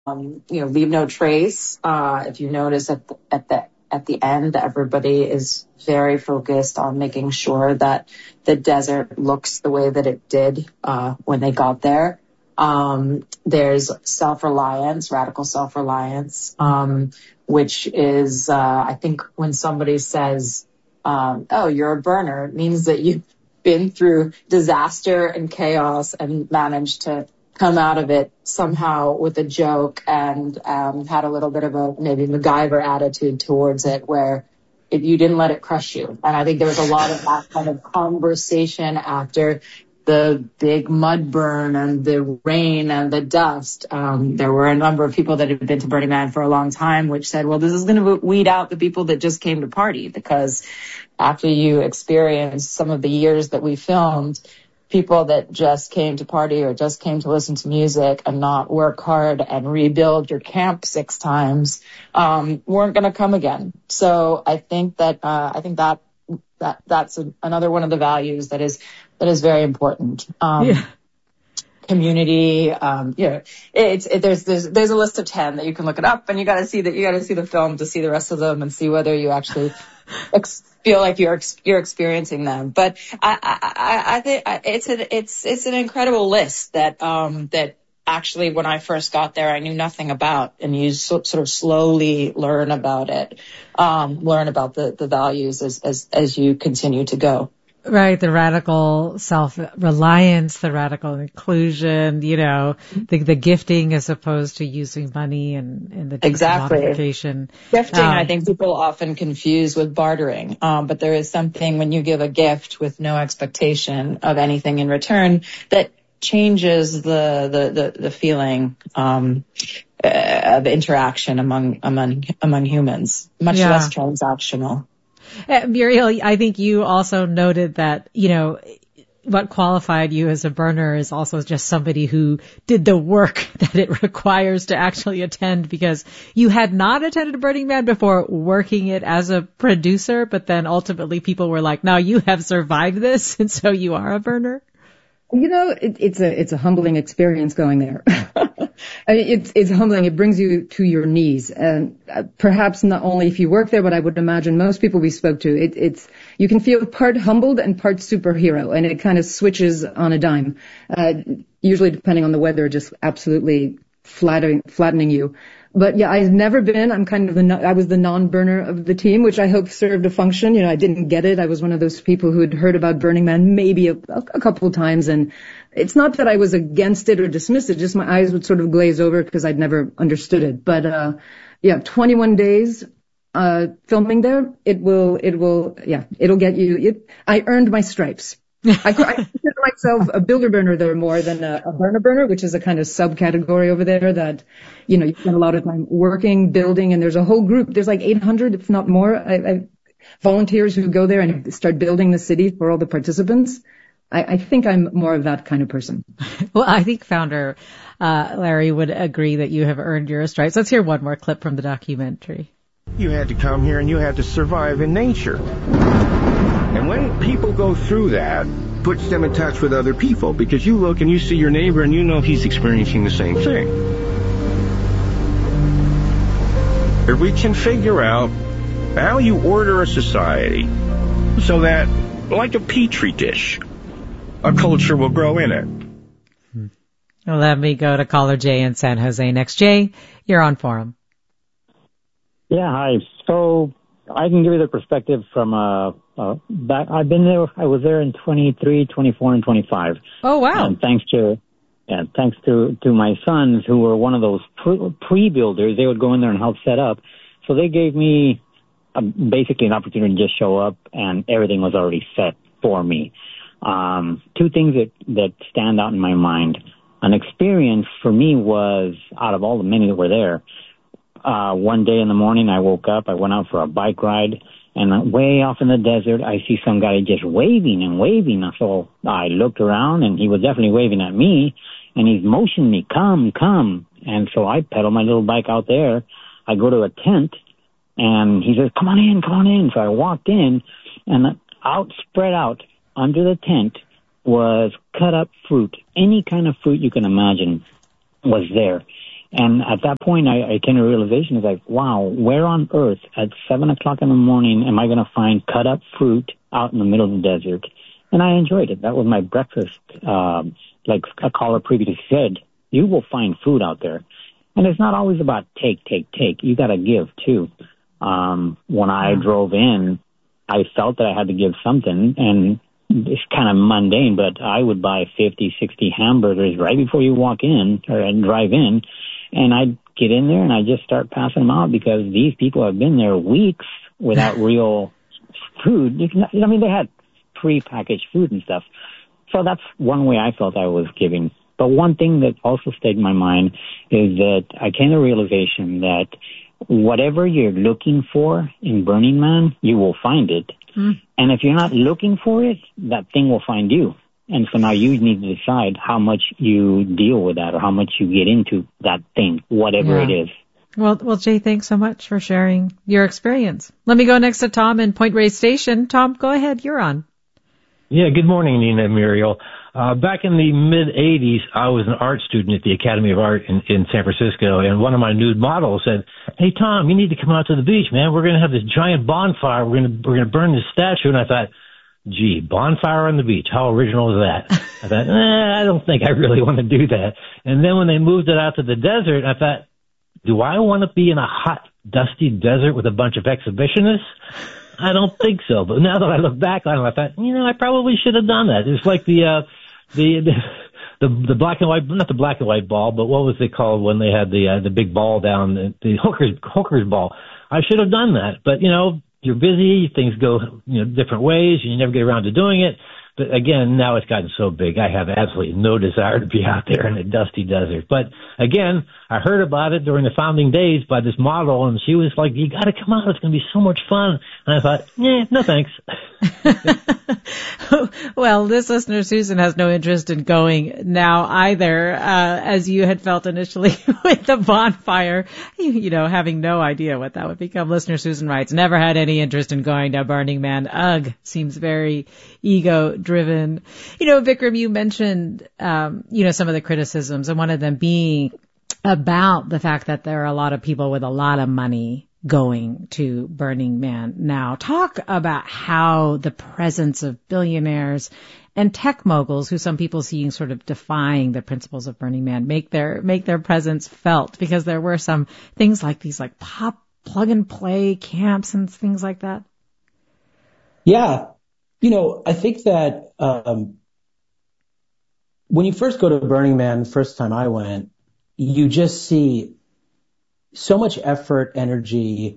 Leave No Trace. If you notice at the end, everybody is very focused on making sure that the desert looks the way that it did when they got there. There's self-reliance, radical self-reliance, which is, I think when somebody says, oh, you're a burner, it means that you've been through disaster and chaos and managed to come out of it somehow with a joke and had a little bit of a maybe MacGyver attitude towards it where you didn't let it crush you. And I think there was a lot of that kind of conversation after the big mud burn and the rain and the dust. There were a number of people that had been to Burning Man for a long time, which said, well, this is going to weed out the people that just came to party, because after you experience some of the years that we filmed, people that just came to party or just came to listen to music and not work hard and rebuild your camp 6 times weren't going to come again. So I think that's another one of the values that is very important. Community. There's a list of 10 that you can look it up, and you got to see the film to see the rest of them and see whether you actually feel like you're experiencing them. But I think it's an incredible list that actually when I first got there I knew nothing about, and you sort of slowly learn about it, learn about the values as you continue to go. Right, the radical self-reliance, the radical inclusion, the gifting as opposed to using money and the commodification. Gifting, I think people often confuse with bartering, but there is something when you give a gift with no expectation of anything in return that changes the feeling of interaction among humans, much less transactional. Muriel, I think you also noted that, what qualified you as a burner is also just somebody who did the work that it requires to actually attend, because you had not attended Burning Man before working it as a producer, but then ultimately people were like, no, you have survived this, and so you are a burner. It's a humbling experience going there. It's humbling. It brings you to your knees. And perhaps not only if you work there, but I would imagine most people we spoke to, you can feel part humbled and part superhero, and it kind of switches on a dime. Usually depending on the weather, just absolutely flattening you. But yeah, I've never been. I'm kind of I was the non-burner of the team, which I hope served a function. I didn't get it. I was one of those people who had heard about Burning Man maybe a couple of times, and it's not that I was against it or dismissed it, just my eyes would sort of glaze over because I'd never understood it. But 21 days filming there, it'll get you. I earned my stripes. I consider myself a builder burner there more than a burner, which is a kind of subcategory over there that, you spend a lot of time working, building, and there's a whole group. There's like 800, if not more, volunteers who go there and start building the city for all the participants. I think I'm more of that kind of person. Well, I think founder Larry would agree that you have earned your stripes. Let's hear one more clip from the documentary. You had to come here and you had to survive in nature. And when people go through that, puts them in touch with other people, because you look and you see your neighbor and you know he's experiencing the same thing. If we can figure out how you order a society so that, like a petri dish, a culture will grow in it. Let me go to caller Jay in San Jose next. Jay, you're on Forum. Yeah, hi. So I can give you the perspective from back. I've been there. I was there in 23, 24, and 25. Oh wow! And thanks to my sons who were one of those pre-builders, they would go in there and help set up. So they gave me basically an opportunity to just show up, and everything was already set for me. 2 things that stand out in my mind. An experience for me was, out of all the many that were there, one day in the morning I woke up, I went out for a bike ride, and way off in the desert I see some guy just waving and waving. So I looked around, and he was definitely waving at me, and he's motioning me, come. And so I pedal my little bike out there. I go to a tent, and he says, come on in. So I walked in, and spread out under the tent was cut up fruit. Any kind of fruit you can imagine was there. And at that point, I came to a realization, it's like, wow, where on earth at 7 o'clock in the morning am I going to find cut up fruit out in the middle of the desert? And I enjoyed it. That was my breakfast. Like a caller previously said, you will find food out there. And it's not always about take. You got to give too. When I drove in, I felt that I had to give something, and it's kind of mundane, but I would buy 50, 60 hamburgers right before you walk in or drive in, and I'd get in there and I'd just start passing them out because these people have been there weeks without real food. I mean, they had pre-packaged food and stuff. So that's one way I felt I was giving. But one thing that also stayed in my mind is that I came to the realization that whatever you're looking for in Burning Man, you will find it. And if you're not looking for it, that thing will find you. And so now you need to decide how much you deal with that or how much you get into that thing, whatever it is. Well, Jay, thanks so much for sharing your experience. Let me go next to Tom in Point Reyes Station. Tom, go ahead. You're on. Yeah, good morning, Nina and Muriel. Back in the mid-'80s, I was an art student at the Academy of Art in San Francisco, and one of my nude models said, "Hey, Tom, you need to come out to the beach, man. We're going to have this giant bonfire. We're going to burn this statue." And I thought, gee, bonfire on the beach. How original is that? I thought, I don't think I really want to do that. And then when they moved it out to the desert, I thought, do I want to be in a hot, dusty desert with a bunch of exhibitionists? I don't think so. But now that I look back on it, I thought, I probably should have done that. It's like the black and white, not the black and white ball, but what was it called when they had the big ball down, the hooker's ball. I should have done that. But, you're busy, things go, different ways, and you never get around to doing it. But again, now it's gotten so big, I have absolutely no desire to be out there in a dusty desert. But again, I heard about it during the founding days by this model, and she was like, you got to come out, it's going to be so much fun. And I thought, no thanks. Well, this listener, Susan, has no interest in going now either, as you had felt initially with the bonfire, having no idea what that would become. Listener Susan writes, never had any interest in going to Burning Man. Ugh, seems very ego-driven. Vikram, you mentioned, some of the criticisms, and one of them being about the fact that there are a lot of people with a lot of money going to Burning Man now. Talk about how the presence of billionaires and tech moguls, who some people seeing sort of defying the principles of Burning Man, make their presence felt, because there were some things like these like pop plug and play camps and things like that. Yeah. I think that when you first go to Burning Man, the first time I went, you just see so much effort, energy.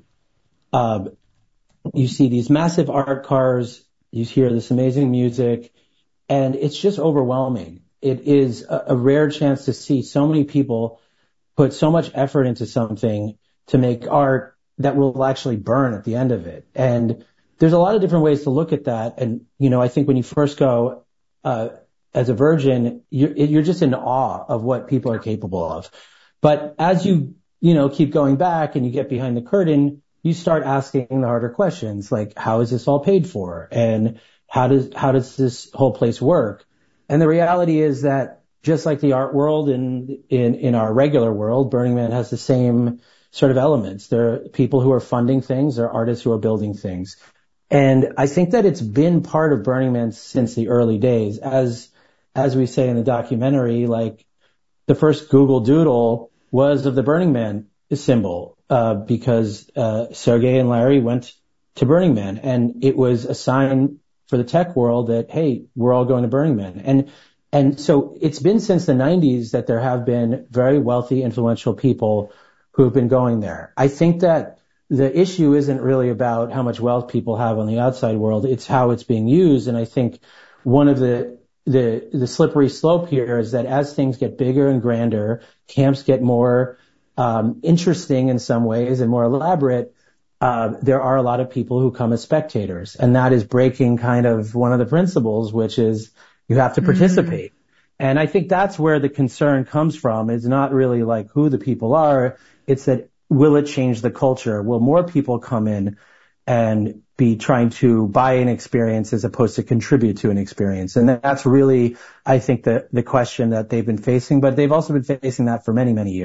You see these massive art cars. You hear this amazing music, and it's just overwhelming. It is a rare chance to see so many people put so much effort into something to make art that will actually burn at the end of it. And there's a lot of different ways to look at that. And, I think when you first go, as a virgin, you're just in awe of what people are capable of. But as you keep going back and you get behind the curtain, you start asking the harder questions, like, how is this all paid for? And how does this whole place work? And the reality is that just like the art world in our regular world, Burning Man has the same sort of elements. There are people who are funding things, there are artists who are building things. And I think that it's been part of Burning Man since the early days. As we say in the documentary, like the first Google Doodle was of the Burning Man symbol, because Sergey and Larry went to Burning Man, and it was a sign for the tech world that, hey, we're all going to Burning Man. And so it's been since the 90s that there have been very wealthy, influential people who have been going there. I think that the issue isn't really about how much wealth people have on the outside world, it's how it's being used. And I think one of the slippery slope here is that as things get bigger and grander, camps get more interesting in some ways and more elaborate, there are a lot of people who come as spectators. And that is breaking kind of one of the principles, which is you have to participate. And I think that's where the concern comes from. It's not really like who the people are. It's that, will it change the culture? Will more people come in and be trying to buy an experience as opposed to contribute to an experience? And that's really, I think, the question that they've been facing, but they've also been facing that for many, many years.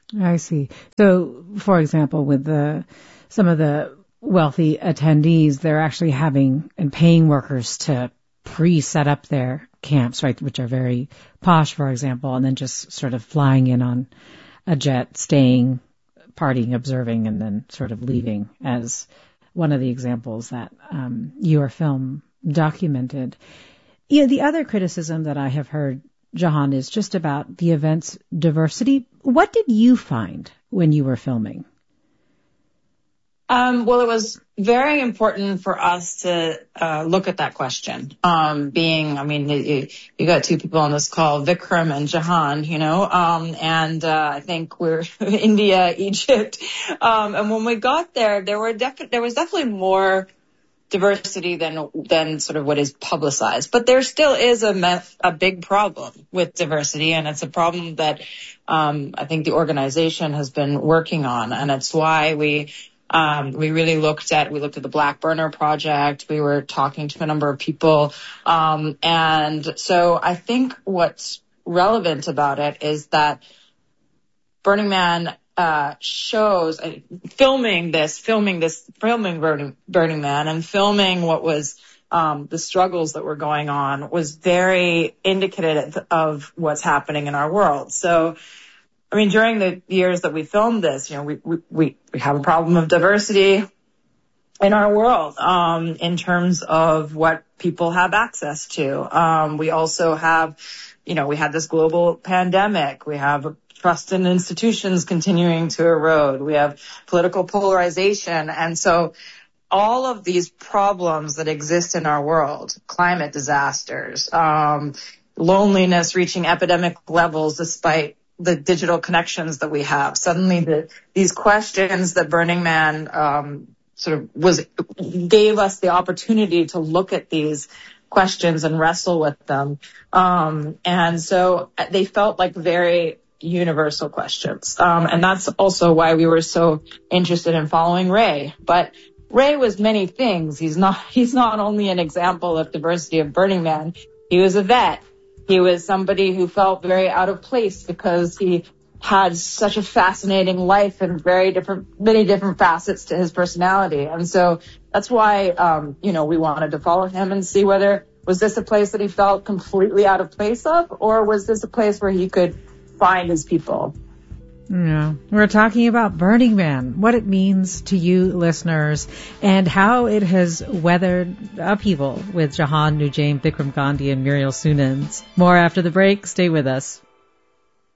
I see. So, for example, with some of the wealthy attendees, they're actually having and paying workers to pre-set up their camps, right, which are very posh, for example, and then just sort of flying in on a jet, staying, partying, observing, and then sort of leaving as one of the examples that your film documented. Yeah, the other criticism that I have heard, Jahan, is just about the event's diversity. What did you find when you were filming? Well, it was very important for us to look at that question. You got two people on this call, Vikram and Jahan, and I think we're India, Egypt. And when we got there, there was definitely more diversity than sort of what is publicized. But there still is a big problem with diversity, and it's a problem that I think the organization has been working on, and it's why we really looked at the Black Burner Project. We were talking to a number of people. And so I think what's relevant about it is that Burning Man shows filming Burning Man and filming what was the struggles that were going on was very indicative of what's happening in our world. So during the years that we filmed this, we have a problem of diversity in our world, in terms of what people have access to. We also have, we had this global pandemic. We have trust in institutions continuing to erode. We have political polarization. And so all of these problems that exist in our world, climate disasters, loneliness reaching epidemic levels despite the digital connections that we have. Suddenly these questions that Burning Man gave us the opportunity to look at these questions and wrestle with them. And so they felt like very universal questions. And that's also why we were so interested in following Ray. But Ray was many things. He's not only an example of diversity of Burning Man. He was a vet. He was somebody who felt very out of place because he had such a fascinating life and many different facets to his personality. And so that's why, we wanted to follow him and see was this a place that he felt completely out of place of, or was this a place where he could find his people? Yeah, we're talking about Burning Man, what it means to you listeners, and how it has weathered upheaval with Jahan Noujaim, Vikram Gandhi, and Muriel Sunens. More after the break. Stay with us.